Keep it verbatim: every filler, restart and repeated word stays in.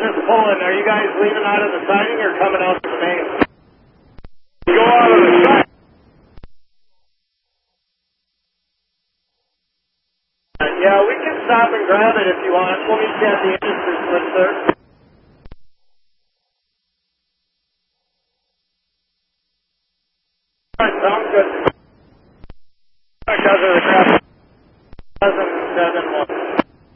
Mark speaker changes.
Speaker 1: just pulling. Are you guys leaving out of the siding or coming out to the main?
Speaker 2: Go out of the siding.
Speaker 1: Yeah, we can stop and grab it if you want. We'll meet you at the industry switch there.